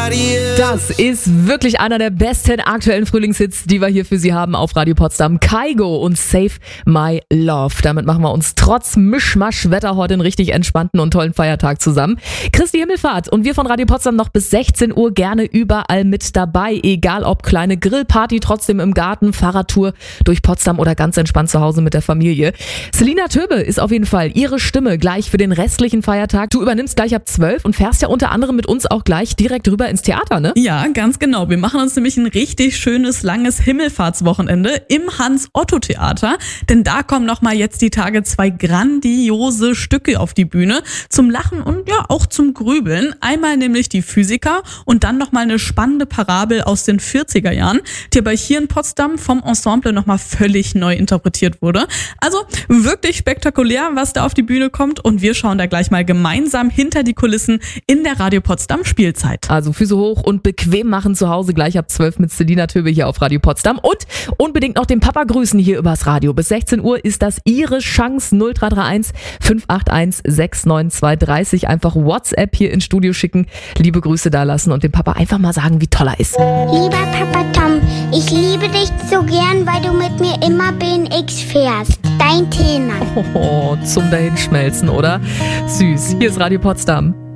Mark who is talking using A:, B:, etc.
A: Das ist wirklich einer der besten aktuellen Frühlingshits, die wir hier für Sie haben auf Radio Potsdam. Kygo und Save My Love. Damit machen wir uns trotz Mischmasch-Wetter heute einen richtig entspannten und tollen Feiertag zusammen. Christi Himmelfahrt und wir von Radio Potsdam noch bis 16 Uhr gerne überall mit dabei. Egal ob kleine Grillparty trotzdem im Garten, Fahrradtour durch Potsdam oder ganz entspannt zu Hause mit der Familie. Selina Töbe ist auf jeden Fall ihre Stimme gleich für den restlichen Feiertag. Du übernimmst gleich ab 12 und fährst ja unter anderem mit uns auch gleich direkt rüber ins Theater, ne?
B: Ja, ganz genau. Wir machen uns nämlich ein richtig schönes, langes Himmelfahrtswochenende im Hans-Otto-Theater. Denn da kommen nochmal jetzt die Tage 2 grandiose Stücke auf die Bühne. Zum Lachen und ja auch zum Grübeln. Einmal nämlich die Physiker und dann nochmal eine spannende Parabel aus den 40er Jahren, die aber hier in Potsdam vom Ensemble nochmal völlig neu interpretiert wurde. Also wirklich spektakulär, was da auf die Bühne kommt. Und wir schauen da gleich mal gemeinsam hinter die Kulissen in der Radio Potsdam Spielzeit.
A: Also Füße hoch und bequem machen zu Hause gleich ab 12 mit Selina Töbe hier auf Radio Potsdam. Und unbedingt noch den Papa grüßen hier übers Radio. Bis 16 Uhr ist das Ihre Chance. 0331 581 69230. Einfach WhatsApp hier ins Studio schicken, liebe Grüße da lassen und dem Papa einfach mal sagen, wie toll er ist.
C: Lieber Papa Tom, ich liebe dich so gern, weil du mit mir immer BMX fährst. Dein Thema.
A: Oh, zum Dahinschmelzen, oder? Süß. Hier ist Radio Potsdam.